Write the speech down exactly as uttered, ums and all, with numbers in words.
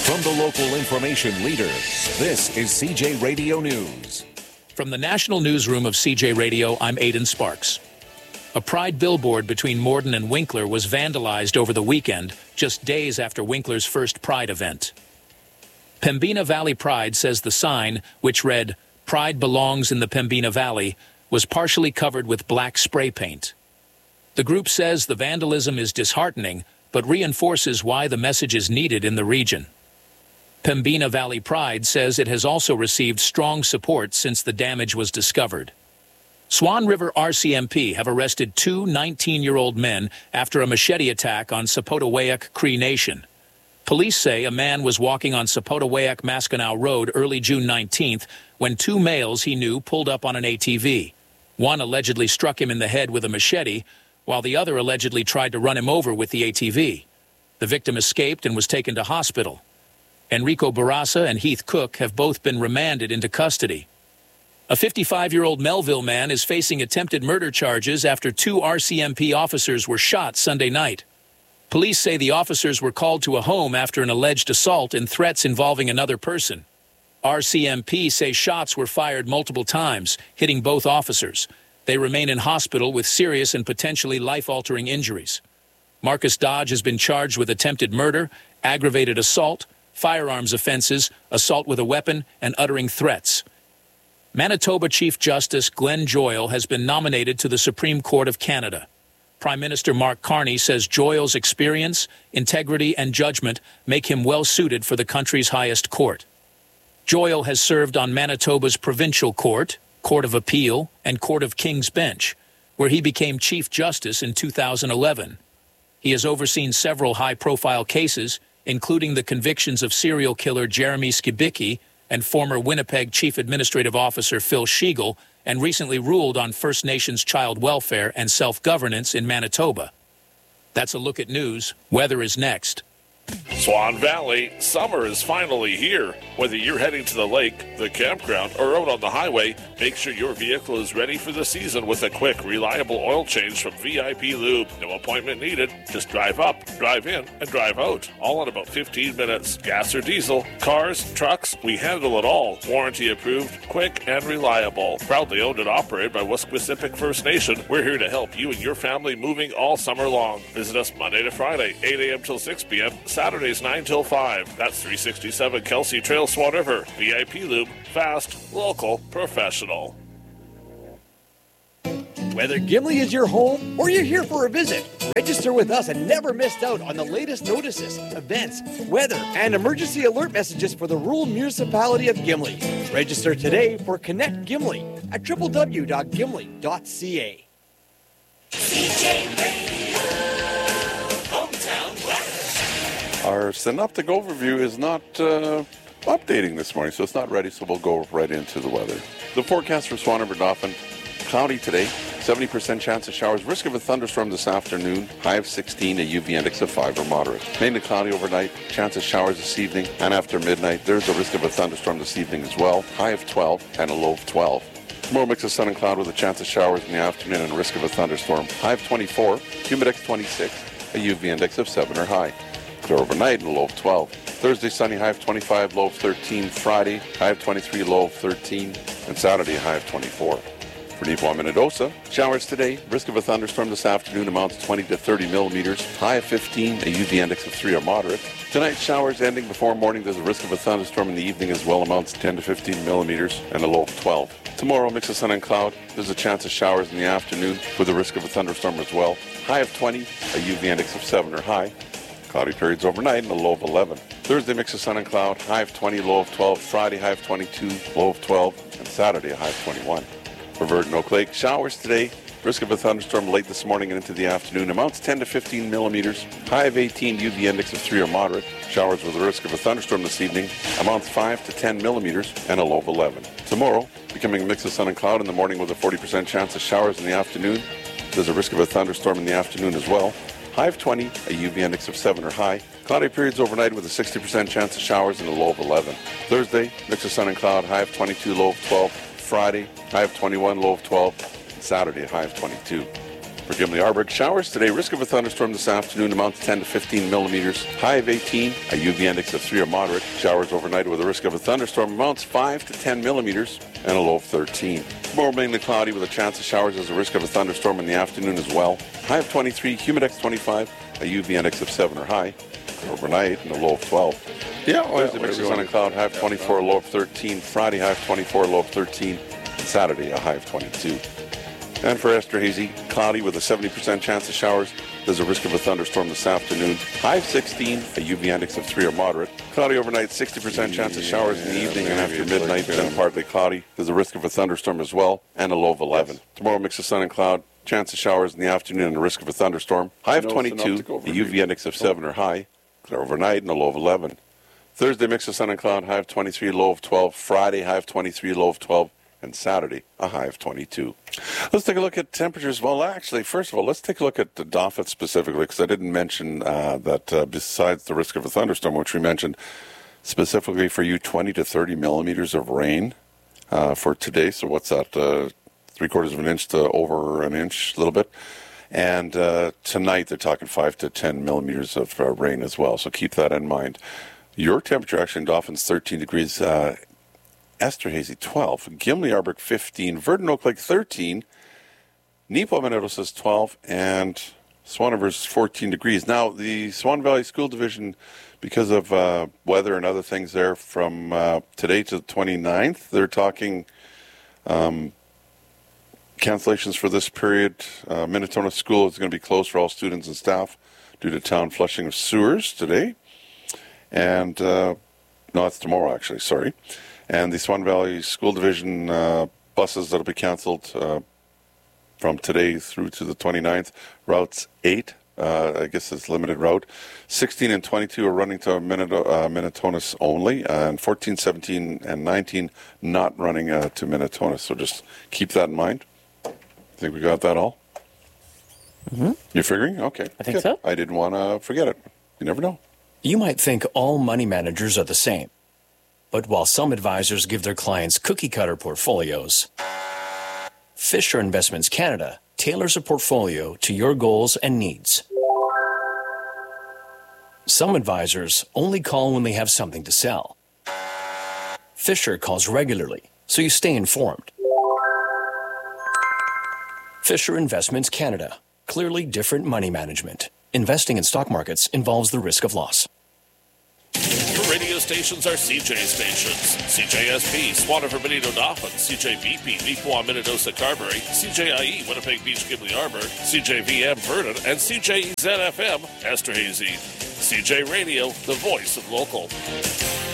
From the local information leader, this is C J Radio News. From the national newsroom of C J Radio, I'm Aidan Sparks. A Pride billboard between Morden and Winkler was vandalized over the weekend, just days after Winkler's first Pride event. Pembina Valley Pride says the sign, which read, "Pride belongs in the Pembina Valley," was partially covered with black spray paint. The group says the vandalism is disheartening, but reinforces why the message is needed in the region. Pembina Valley Pride says it has also received strong support since the damage was discovered. Swan River R C M P have arrested two nineteen-year-old men after a machete attack on Sapotawayak Cree Nation. Police say a man was walking on Sapotawayak-Maskinow Road early June nineteenth when two males he knew pulled up on an A T V. One allegedly struck him in the head with a machete, while the other allegedly tried to run him over with the A T V. The victim escaped and was taken to hospital. Enrico Barassa and Heath Cook have both been remanded into custody. A fifty-five-year-old Melville man is facing attempted murder charges after two R C M P officers were shot Sunday night. Police say the officers were called to a home after an alleged assault and threats involving another person. R C M P say shots were fired multiple times, hitting both officers. They remain in hospital with serious and potentially life-altering injuries. Marcus Dodge has been charged with attempted murder, aggravated assault, firearms offenses, assault with a weapon, and uttering threats. Manitoba Chief Justice Glenn Joyal has been nominated to the Supreme Court of Canada. Prime Minister Mark Carney says Joyal's experience, integrity, and judgment make him well-suited for the country's highest court. Joyal has served on Manitoba's Provincial Court, Court of Appeal, and Court of King's Bench, where he became Chief Justice in two thousand eleven. He has overseen several high-profile cases, including the convictions of serial killer Jeremy Skibicki and former Winnipeg Chief Administrative Officer Phil Sheagle, and recently ruled on First Nations child welfare and self-governance in Manitoba. That's a look at news. Weather is next. Swan Valley, summer is finally here. Whether you're heading to the lake, the campground, or out on the highway, make sure your vehicle is ready for the season with a quick, reliable oil change from V I P Lube. No appointment needed. Just drive up, drive in, and drive out. All in about fifteen minutes. Gas or diesel, cars, trucks, we handle it all. Warranty approved, quick, and reliable. Proudly owned and operated by Wesquisipic First Nation, we're here to help you and your family moving all summer long. Visit us Monday to Friday, eight a.m. till six p.m., Saturdays nine till five. That's three sixty-seven Kelsey Trail, Swan River. V I P Lube, fast, local, professional. Whether Gimli is your home or you're here for a visit, register with us and never miss out on the latest notices, events, weather, and emergency alert messages for the rural municipality of Gimli. Register today for Connect Gimli at w w w dot gimli dot c a. C J Radio, Hometown West. Our synoptic overview is not uh, updating this morning, so it's not ready, so we'll go right into the weather. The forecast for Swan River Dauphin, cloudy today, seventy percent chance of showers, risk of a thunderstorm this afternoon, high of sixteen, a U V index of five or moderate. Mainly cloudy overnight, chance of showers this evening, and after midnight, there's a risk of a thunderstorm this evening as well, high of twelve and a low of twelve. Tomorrow mix of sun and cloud with a chance of showers in the afternoon and a risk of a thunderstorm, high of twenty-four, humidex twenty-six, a U V index of seven or high. Clear overnight and a low of twelve. Thursday, sunny, high of twenty-five, low of thirteen. Friday, high of twenty-three, low of thirteen. And Saturday, high of twenty-four. For Nipawin, Minnedosa, showers today. Risk of a thunderstorm this afternoon amounts twenty to thirty millimeters. High of fifteen, a U V index of three or moderate. Tonight, showers ending before morning. There's a risk of a thunderstorm in the evening as well. Amounts ten to fifteen millimeters and a low of twelve. Tomorrow, mix of sun and cloud. There's a chance of showers in the afternoon with a risk of a thunderstorm as well. High of twenty, a U V index of seven or high. Cloudy periods overnight and a low of eleven. Thursday, mix of sun and cloud. High of twenty, low of twelve. Friday, high of twenty-two, low of twelve. And Saturday, a high of twenty-one. For Virgin Oak Lake, showers today. Risk of a thunderstorm late this morning and into the afternoon. Amounts ten to fifteen millimeters. High of eighteen, U V index of three or moderate. Showers with a risk of a thunderstorm this evening. Amounts five to ten millimeters and a low of eleven. Tomorrow, becoming a mix of sun and cloud in the morning with a forty percent chance of showers in the afternoon. There's a risk of a thunderstorm in the afternoon as well. High of twenty, a U V index of seven or high. Cloudy periods overnight with a sixty percent chance of showers and a low of eleven. Thursday, mix of sun and cloud, high of twenty-two, low of twelve. Friday, high of twenty-one, low of twelve. And Saturday, high of twenty-two. For Gimli Arborg, showers today. Risk of a thunderstorm this afternoon, amounts ten to fifteen millimeters. High of eighteen. A U V index of three or moderate. Showers overnight with a risk of a thunderstorm, amounts five to ten millimeters. And a low of thirteen. Tomorrow mainly cloudy with a chance of showers. There's a risk of a thunderstorm in the afternoon as well. High of twenty-three. Humidex twenty-five. A U V index of seven or high. Overnight and a low of twelve. Yeah, Thursday mix of sun and cloud. High of twenty-four. Low of thirteen. Friday high of twenty-four. Low of thirteen. And Saturday a high of twenty-two. And for Esterhazy, cloudy with a seventy percent chance of showers. There's a risk of a thunderstorm this afternoon. High of sixteen, a U V index of three or moderate. Cloudy overnight, sixty percent chance of showers in the evening and after midnight, then partly cloudy. There's a risk of a thunderstorm as well, and a low of eleven. Yes. Tomorrow, mix of sun and cloud. Chance of showers in the afternoon and a risk of a thunderstorm. High of twenty-two, a U V index of seven or high. Clear overnight and a low of eleven. Thursday, mix of sun and cloud. High of twenty-three, low of twelve. Friday, high of twenty-three, low of twelve. And Saturday, a high of twenty-two. Let's take a look at temperatures. Well, actually, first of all, let's take a look at the Dauphin specifically, because I didn't mention uh, that uh, besides the risk of a thunderstorm, which we mentioned specifically for you, twenty to thirty millimeters of rain uh, for today. So what's that? Uh, three quarters of an inch to over an inch, a little bit. And uh, tonight, they're talking five to ten millimeters of uh, rain as well. So keep that in mind. Your temperature actually in Dauphin's thirteen degrees. Uh, Esterhazy twelve, Gimli Arborg fifteen, Verdon Oak Lake thirteen, Nepo Minnedo says twelve, and Swan River is fourteen degrees. Now, the Swan Valley School Division, because of uh, weather and other things there, from uh, today to the twenty-ninth, they're talking um, cancellations for this period. Uh, Minnetona School is going to be closed for all students and staff due to town flushing of sewers today. And, uh, no, that's tomorrow, actually, sorry. And the Swan Valley School Division uh, buses that will be canceled uh, from today through to the twenty-ninth. Routes eight, uh, I guess it's limited route. sixteen and twenty-two are running to Minneto- uh, Minnetonas only. And fourteen, seventeen, and nineteen not running uh, to Minnetonas. So just keep that in mind. I think we got that all. Mm-hmm. You're figuring? Okay. I think Good. so. I didn't want to forget it. You never know. You might think all money managers are the same. But while some advisors give their clients cookie-cutter portfolios, Fisher Investments Canada tailors a portfolio to your goals and needs. Some advisors only call when they have something to sell. Fisher calls regularly, so you stay informed. Fisher Investments Canada. Clearly different money management. Investing in stock markets involves the risk of loss. Your radio stations are C J stations. C J S P, Swan River, Benito, Dauphin. C J V P, Neepawa, Minnedosa, Carberry. C J I E, Winnipeg Beach, Gimli Arborg. C J V M, Vernon. And C J E Z F M, Esterhazy. C J Radio, the voice of local.